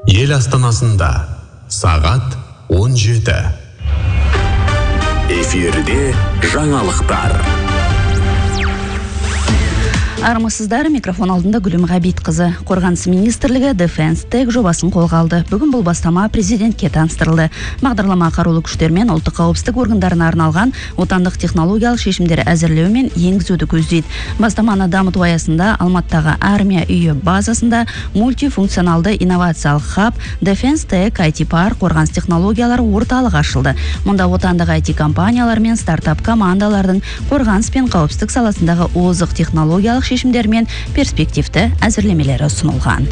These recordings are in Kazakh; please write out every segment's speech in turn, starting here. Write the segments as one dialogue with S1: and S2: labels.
S1: Ел астанасында сағат 17. Эфирде жаңалықтар.
S2: Армысыздар, микрофон алдында Гүлім Ғабитқызы. Қорғаныс министрлігі Defense Tech жобасын қолға алды. Бүгін бұл бастама президентке таныстырылды. Бағдарлама қарулы күштер мен ұлттық қауіпсіздік органдарына арналған отандық технологиялық шешімдер әзірлеу мен енгізуді көздейді. Бастаманы дамыту аясында Алматыдағы армия үйі базасында мультифункционалды инновациялық хаб Defense Tech IT Park қорғаныс технологиялары орталығы ашылды. Мұнда отандық IT компаниялар мен стартап командалардың қорғаныс пен қауіпсіздік саласындағы озық технологиялық шешімдер мен перспективті әзірлемелері ұсынылған.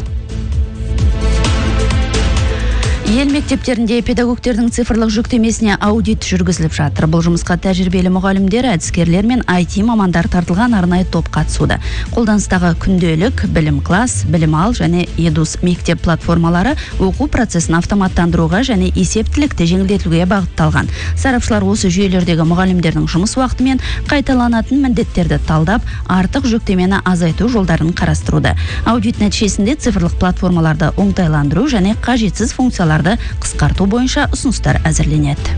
S2: Ел мектептерінде педагогтердің цифрлық жүктемесіне аудит жүргізіліп жатыр. Бұл жұмысқа тәжірибелі мұғалімдер, әдіскерлер мен IT мамандар тартылған арнайы топ қатысуда. Қолданыстағы күнделік, білім класс, білім ал және едус мектеп платформалары оқу процесін автоматтандыруға және есептілікті жеңілдетуге бағытталған. Сарапшылар осы жүйелердегі мұғалімдердің жұмыс уақыты мен қайталанатын міндеттерді талдап, артық жүктемені азайту жолдарын қарастыруда. Аудит нәтижесінде цифрлық платформаларды оңтайландыру және қажетсіз функцияларды қысқарту бойынша ұсыныстар әзірленеді.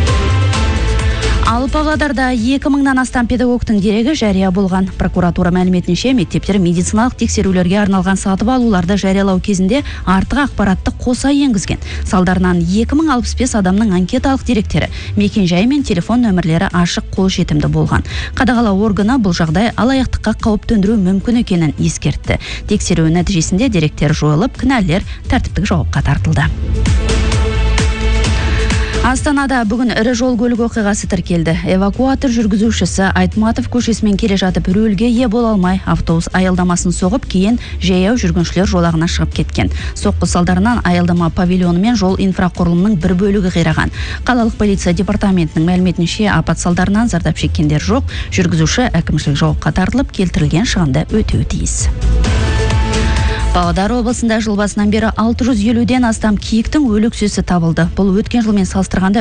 S2: Ал Павлодарда 2000-нан астам педагогтың дерегі жария болған. Прокуратура мәліметінше мектептер медициналық тексерулерге арналған сатып алуларды жариялау кезінде артық ақпаратты қоса енгізген. Салдарынан 2065 адамның анкеталық деректері, мекен-жай мен телефон нөмірлері ашық қолжетімді болған. Қадағалау органы бұл жағдай алаяқтыққа қауіп төндіру мүмкін екенін ескертті. Тексеру нәтижесінде деректер жойылып, кінәлілер тәртіптік жауапқа тартылды. Астанада бүгін ірі жол көлік оқиғасы тіркелді. Эвакуатор жүргізушісі Айтматов көшесімен келе жатып рөлге ие бола алмай, автобус аялдамасын соғып, кейін жаяу жүргіншілер жолағына шығып кеткен. Соққы салдарынан аялдама павильоны мен жол инфрақұрылымының бір бөлігі қираған. Қалалық полиция департаментінің мәліметінше апат салдарынан зардап шеккендер жоқ. Жүргізуші әкімшілік жауапқа тартылып, келтірілген шығынды өтеуі тиіс. Павлодар облысында жыл басынан бері 650-ден астам киіктің өлік сүзі табылды. Бұл өткен жылмен салыстырғанда